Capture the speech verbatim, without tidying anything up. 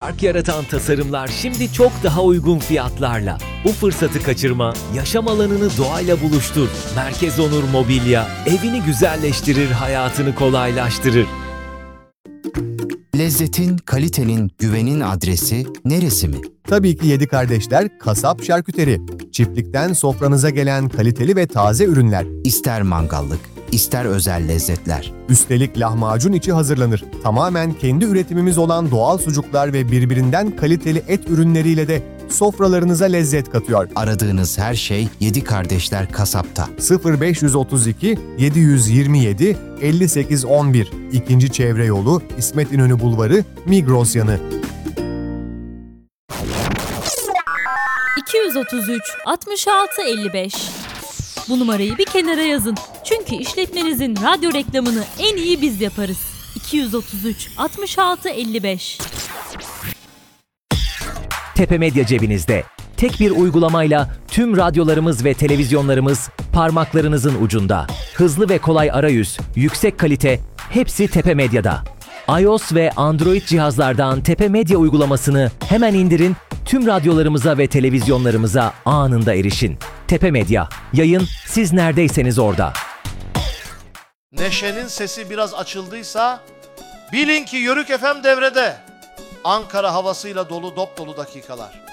Fark yaratan tasarımlar şimdi çok daha uygun fiyatlarla. Bu fırsatı kaçırma, yaşam alanını doğayla buluştur. Merkez Onur Mobilya, evini güzelleştirir, hayatını kolaylaştırır. Lezzetin, kalitenin, güvenin adresi neresi mi? Tabii ki Yedi Kardeşler Kasap Şarküteri. Çiftlikten sofranıza gelen kaliteli ve taze ürünler. İster mangallık, ister özel lezzetler. Üstelik lahmacun içi hazırlanır. Tamamen kendi üretimimiz olan doğal sucuklar ve birbirinden kaliteli et ürünleriyle de sofralarınıza lezzet katıyor. Aradığınız her şey Yedi Kardeşler Kasap'ta. sıfır beş otuz iki yedi yüz yirmi yedi elli sekiz on bir İkinci Çevre Yolu, İsmet İnönü Bulvarı, Migros yanı. iki yüz otuz üç altmış altı elli beş. Bu numarayı bir kenara yazın. Çünkü işletmenizin radyo reklamını en iyi biz yaparız. iki yüz otuz üç altmış altı elli beş. Tepe Medya cebinizde. Tek bir uygulamayla tüm radyolarımız ve televizyonlarımız parmaklarınızın ucunda. Hızlı ve kolay arayüz, yüksek kalite, hepsi Tepe Medya'da. iOS ve Android cihazlardan Tepe Medya uygulamasını hemen indirin, tüm radyolarımıza ve televizyonlarımıza anında erişin. Tepe Medya, yayın siz neredeyseniz orada. Neşe'nin sesi biraz açıldıysa bilin ki Yörük F M devrede. Ankara havasıyla dolu dop dolu dakikalar.